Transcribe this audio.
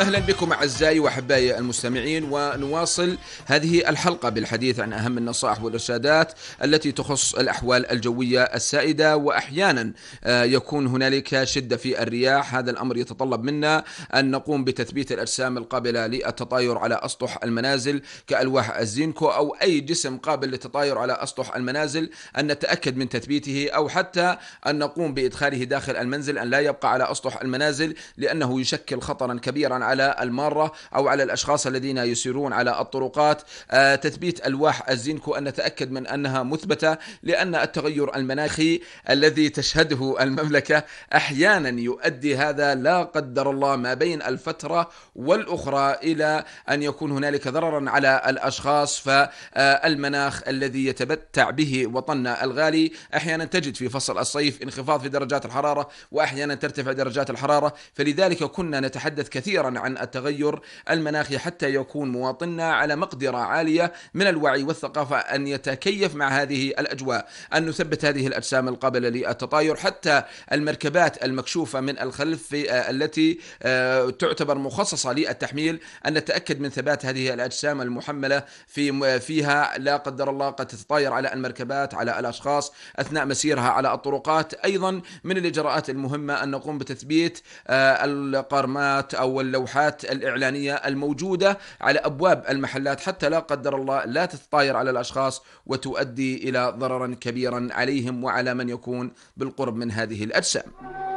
أهلا بكم أعزائي وأحبائي المستمعين، ونواصل هذه الحلقة بالحديث عن أهم النصائح والإرشادات التي تخص الأحوال الجوية السائدة. وأحيانا يكون هنالك شدة في الرياح. هذا الأمر يتطلب منا أن نقوم بتثبيت الأجسام القابلة للتطاير على أسطح المنازل كألواح الزينكو أو أي جسم قابل للتطاير على أسطح المنازل، أن نتأكد من تثبيته، أو حتى أن نقوم بإدخاله داخل المنزل، أن لا يبقى على أسطح المنازل لأنه يشكل خطرا كبيرا على المارة أو على الأشخاص الذين يسيرون على الطرقات. تثبيت ألواح الزينكو أن نتأكد من أنها مثبتة، لأن التغير المناخي الذي تشهده المملكة أحيانا يؤدي هذا لا قدر الله ما بين الفترة والأخرى إلى أن يكون هنالك ضررا على الأشخاص. فالمناخ الذي يتمتع به وطننا الغالي أحيانا تجد في فصل الصيف انخفاض في درجات الحرارة، وأحيانا ترتفع درجات الحرارة. فلذلك كنا نتحدث كثيرا عن التغير المناخي حتى يكون مواطننا على مقدرة عالية من الوعي والثقافة أن يتكيف مع هذه الأجواء، أن نثبت هذه الأجسام القابلة للتطاير. حتى المركبات المكشوفة من الخلف التي تعتبر مخصصة للتحميل، أن نتأكد من ثبات هذه الأجسام المحملة فيها لا قدر الله قد تتطاير على المركبات، على الأشخاص أثناء مسيرها على الطرقات. أيضا من الإجراءات المهمة أن نقوم بتثبيت القارمات أو اللوحات الإعلانية الموجودة على أبواب المحلات حتى لا قدر الله لا تتطاير على الأشخاص وتؤدي إلى ضررا كبيرا عليهم وعلى من يكون بالقرب من هذه الأجسام.